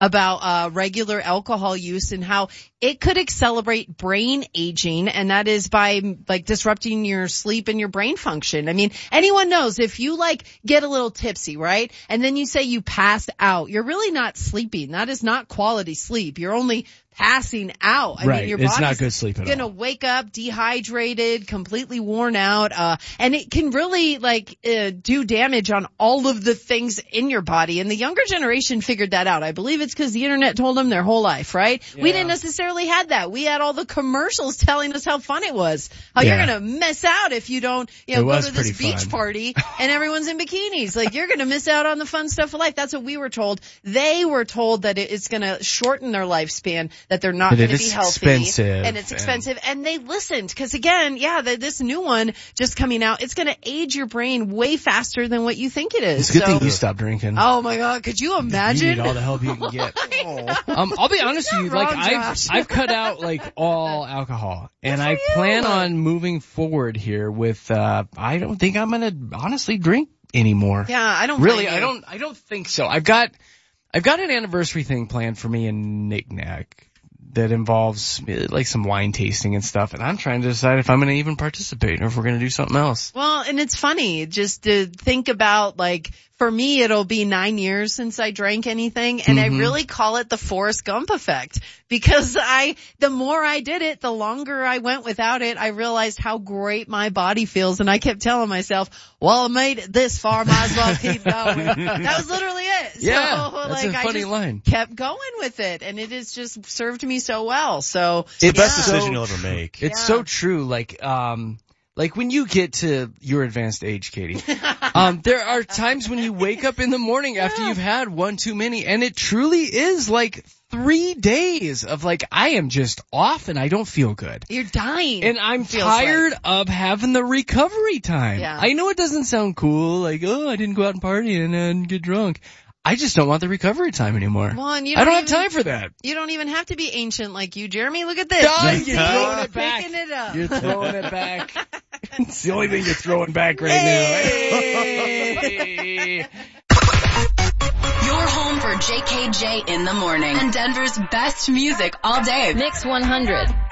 about regular alcohol use and how it could accelerate brain aging, and that is by like disrupting your sleep and your brain function. I mean, anyone knows if you like get a little tipsy, right? And then you say you passed out, you're really not sleeping. That is not quality sleep. You're only passing out. I mean, your It's not body's good sleep at all. gonna wake up dehydrated, completely worn out, and it can really do damage on all of the things in your body. And the younger generation figured that out. I believe it's because the internet told them their whole life, right? Yeah. We didn't necessarily have that. We had all the commercials telling us how fun it was. How you're gonna miss out if you don't, go to this beach party and everyone's in bikinis. Like, you're gonna miss out on the fun stuff of life. That's what we were told. They were told that it's gonna shorten their lifespan, that they're not going to be healthy, and it's expensive, and they listened, because again, this new one just coming out, it's going to age your brain way faster than what you think it is. It's a good thing you stopped drinking. Oh my God, could you imagine? You need all the help you can get. I'll be honest with you, I've cut out all alcohol, and I plan on moving forward here with, I don't think I'm going to honestly drink anymore. Yeah, I don't really, I don't think so. I've got an anniversary thing planned for me and Nick Knack that involves some wine tasting and stuff, and I'm trying to decide if I'm going to even participate or if we're going to do something else. Well, and it's funny just to think about, for me, it'll be 9 years since I drank anything, and I really call it the Forrest Gump effect, because the more I did it, the longer I went without it, I realized how great my body feels, and I kept telling myself, well, I made it this far, might as well keep going. That was literally it. Yeah, so, that's a funny line. Kept going with it, and it has just served me so well. So it's the best decision you'll ever make. It's so true. Like when you get to your advanced age, Katie, there are times when you wake up in the morning after you've had one too many, and it truly is 3 days of I am just off and I don't feel good. You're dying. And I'm tired of having the recovery time. Yeah. I know it doesn't sound cool, I didn't go out and party and get drunk. I just don't want the recovery time anymore. Well, and I don't have time for that. You don't even have to be ancient like you, Jeremy. Look at this. You're throwing it back. Picking it up. You're throwing it back. It's the only thing you're throwing back right now. Your home for JKJ in the morning and Denver's best music all day. Mix 100.